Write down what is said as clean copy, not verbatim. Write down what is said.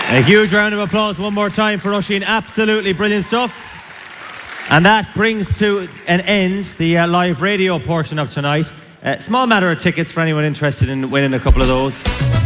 A huge round of applause one more time for Oisín. Absolutely brilliant stuff. And that brings to an end the live radio portion of tonight. Small matter of tickets for anyone interested in winning a couple of those.